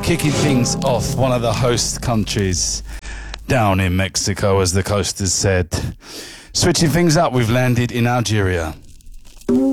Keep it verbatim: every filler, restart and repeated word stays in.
Kicking things off, one of the host countries down in Mexico, as the coasters said. Switching things up, we've landed in Algeria.